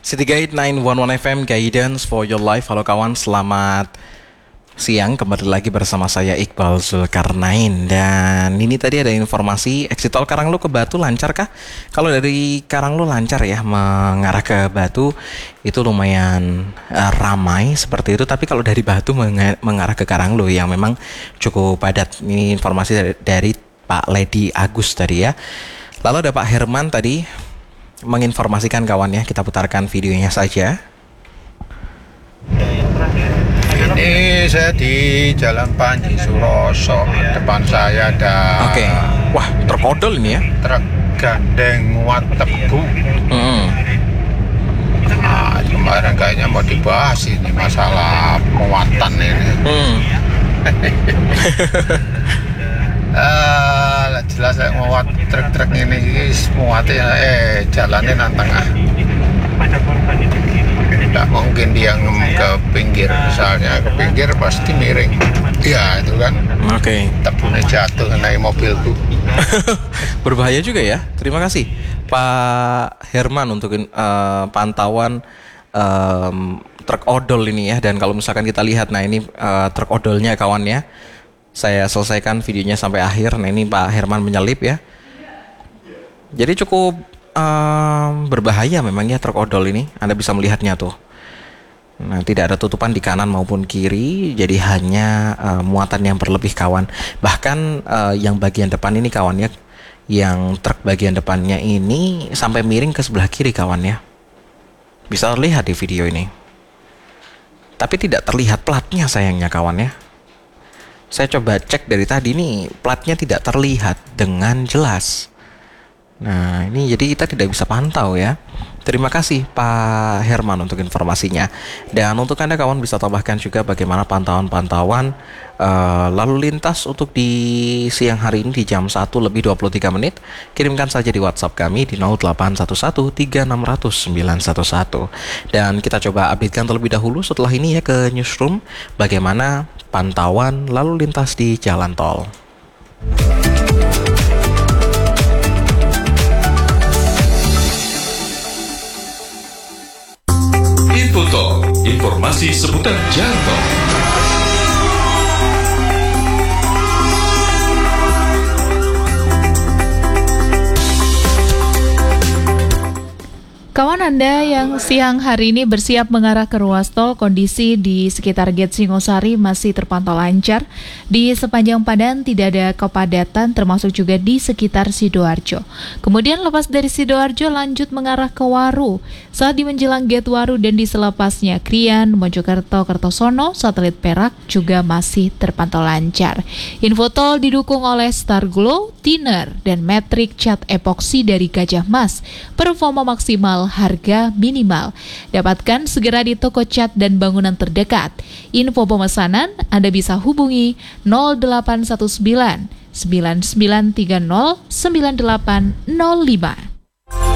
City Guide 911 FM Guidance for your life. Halo kawan, selamat siang. Kembali lagi bersama saya Iqbal Zulkarnain. Dan ini tadi ada informasi exit tol Karanglo ke Batu lancar kah? Kalau dari Karanglo lancar ya, mengarah ke Batu itu lumayan ramai seperti itu. Tapi kalau dari Batu mengarah ke Karanglo yang memang cukup padat. Ini informasi dari Pak Ledi Agus tadi ya. Lalu ada Pak Herman tadi menginformasikan kawannya, kita putarkan videonya saja. Ini saya di Jalan Panji Suroso, depan saya ada Wah, terkodol ini ya, truk gandeng muat tebu. Nah, kemarin kayaknya mau dibahas ini masalah muatan ini. Jelas saya muat truk-truk ini muatnya jalannya nang tengah. Tidak mungkin dia ke pinggir, misalnya ke pinggir pasti miring. Ya itu kan. Tebunya jatuh kena mobilku. Berbahaya juga ya. Terima kasih Pak Herman untuk pantauan truk odol ini ya. Dan kalau misalkan kita lihat, nah ini truk odolnya kawannya. Saya selesaikan videonya sampai akhir. Nah ini Pak Herman menyelip ya. Jadi cukup berbahaya memangnya truk odol ini. Anda bisa melihatnya tuh. Nah tidak ada tutupan di kanan maupun kiri. Jadi hanya muatan yang berlebih kawan. Bahkan yang bagian depan ini kawannya, yang truk bagian depannya ini sampai miring ke sebelah kiri kawannya. Bisa terlihat di video ini. Tapi tidak terlihat platnya sayangnya kawannya. Saya coba cek dari tadi nih, platnya tidak terlihat dengan jelas. Nah ini jadi kita tidak bisa pantau ya. Terima kasih Pak Herman untuk informasinya. Dan untuk Anda kawan bisa tambahkan juga bagaimana pantauan-pantauan lalu lintas untuk di siang hari ini di jam 1:23. Kirimkan saja di WhatsApp kami di 08113600 Dan kita coba updatekan terlebih dahulu setelah ini ya ke newsroom bagaimana pantauan lalu lintas di jalan tol. Info Tol, informasi seputar jalan tol. Kawan Anda yang siang hari ini bersiap mengarah ke ruas tol, kondisi di sekitar Gate Singosari masih terpantau lancar. Di sepanjang Padan tidak ada kepadatan, termasuk juga di sekitar Sidoarjo. Kemudian lepas dari Sidoarjo lanjut mengarah ke Waru. Saat di menjelang Gate Waru dan di selepasnya Krian, Mojokerto, Kertosono, Satelit Perak juga masih terpantau lancar. Info tol didukung oleh Star Glow, Thinner, dan Matrix Cat Epoxy dari Gajah Mas. Performa maksimal, harga minimal. Dapatkan segera di toko cat dan bangunan terdekat. Info pemesanan Anda bisa hubungi 0819 9930 9805.